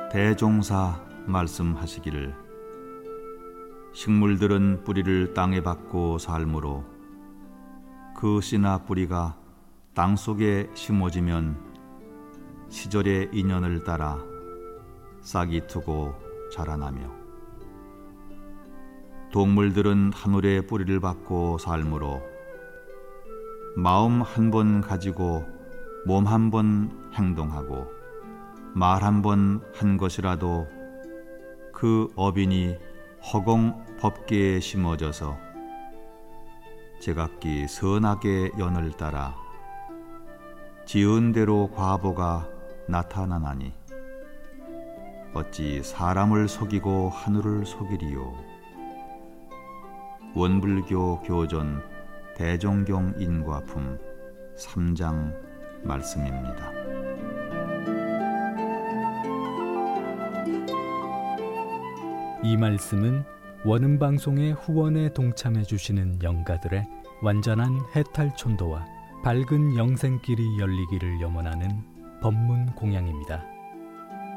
대종사 말씀하시기를 식물들은 뿌리를 땅에 박고 살므로 그 씨나 뿌리가 땅 속에 심어지면 시절의 인연을 따라 싹이 트고 자라나며 동물들은 하늘의 뿌리를 박고 살므로 마음 한 번 가지고 몸 한 번 행동하고 말 한 번 한 것이라도 그 어빈이 허공 법계에 심어져서 제각기 선악의 연을 따라 지은 대로 과보가 나타나나니 어찌 사람을 속이고 하늘을 속이리요. 원불교 교전 대종경 인과품 3장 말씀입니다. 이 말씀은 원음방송의 후원에 동참해 주시는 영가들의 완전한 해탈촌도와 밝은 영생길이 열리기를 염원하는 법문 공양입니다.